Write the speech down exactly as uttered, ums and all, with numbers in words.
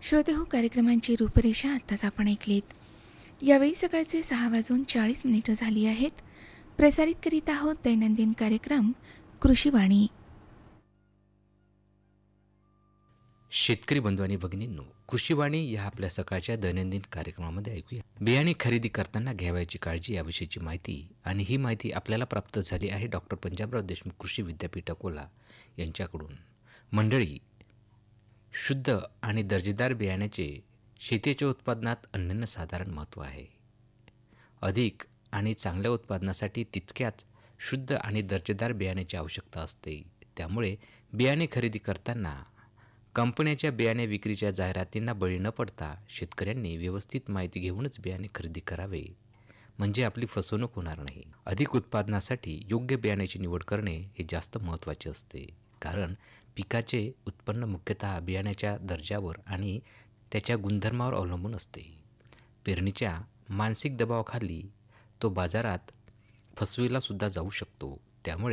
श्रोते हो, कार्यक्रमांची रूपरेषा आत्ताच आपण ऐकलीत. यावेळी सकाळचे सहा वाजून चाळीस मिनिटं झाली आहेत. प्रसारित करीत आहोत दैनंदिन कार्यक्रम कृषीवाणी. शेतकरी बंधू आणि भगिनींनो, कृषीवाणी या आपल्या सकाळच्या दैनंदिन कार्यक्रमामध्ये ऐकूया. बियाणे खरेदी करताना घ्यावयाची काळजी याविषयीची माहिती, आणि ही माहिती आपल्याला प्राप्त झाली आहे डॉक्टर पंजाबराव देशमुख कृषी विद्यापीठ अकोला यांच्याकडून. मंडळी, शुद्ध आणि दर्जेदार बियाण्याचे शेतीच्या उत्पादनात अनन्यसाधारण महत्त्व आहे. अधिक आणि चांगल्या उत्पादनासाठी तितक्याच शुद्ध आणि दर्जेदार बियाण्याची आवश्यकता असते. त्यामुळे बियाणे खरेदी करताना कंपन्याच्या बियाणे विक्रीच्या जाहिरातींना बळी न पडता शेतकऱ्यांनी व्यवस्थित माहिती घेऊनच बियाणे खरेदी करावे, म्हणजे आपली फसवणूक होणार नाही. अधिक उत्पादनासाठी योग्य बियाण्याची निवड करणे हे जास्त महत्त्वाचे असते, कारण पिकाचे उत्पन्न मुख्यतः बियाण्याच्या दर्जावर आणि त्याच्या गुणधर्मावर अवलंबून असते. पेरणीच्या मानसिक दबावाखाली तो बाजारात फसविला सुद्धा जाऊ शकतो. त्यामुळे